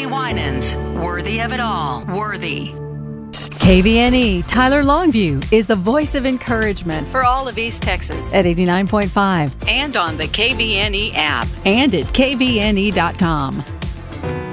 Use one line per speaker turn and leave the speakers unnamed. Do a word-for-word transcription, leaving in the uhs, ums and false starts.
Winans. Worthy of it all. Worthy.
K V N E Tyler Longview is the voice of encouragement for all of East Texas at eighty-nine point five and on the K V N E app and at K V N E dot com.